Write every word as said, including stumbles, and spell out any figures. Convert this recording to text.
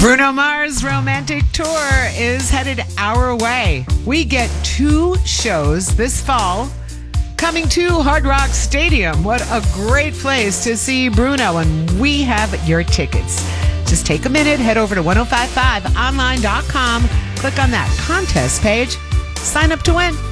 Bruno Mars' romantic tour is headed our way. We get two shows this fall coming to Hard Rock Stadium. What a great place to see Bruno, and we have your tickets. Just take a minute, head over to ten fifty-five online dot com, click on that contest page, sign up to win.